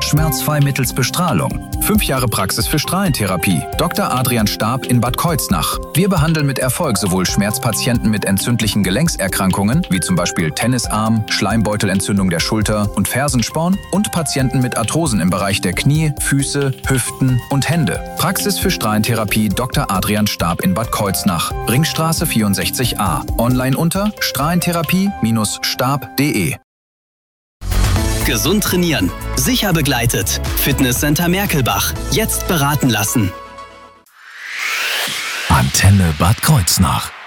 schmerzfrei mittels Bestrahlung. 5 Jahre Praxis für Strahlentherapie. Dr. Adrian Staab in Bad Kreuznach. Wir behandeln mit Erfolg sowohl Schmerzpatienten mit entzündlichen Gelenkserkrankungen, wie zum Beispiel Tennisarm, Schleimbeutelentzündung der Schulter und Fersensporn, und Patienten mit Arthrosen im Bereich der Knie, Füße, Hüften und Hände. Praxis für Strahlentherapie Dr. Adrian Staab in Bad Kreuznach. Ringstraße 64a. Online unter strahlentherapie-stab.de. Gesund trainieren. Sicher begleitet. Fitnesscenter Merkelbach. Jetzt beraten lassen. Antenne Bad Kreuznach.